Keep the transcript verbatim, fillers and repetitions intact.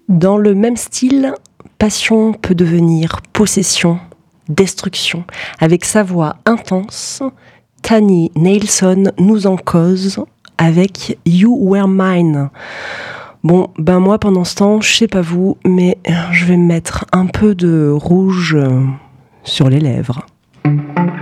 Dans le même style, passion peut devenir possession, destruction. Avec sa voix intense, Tani Neilson nous en cause avec You Were Mine. Bon, ben moi pendant ce temps, je sais pas vous, mais je vais me mettre un peu de rouge sur les lèvres.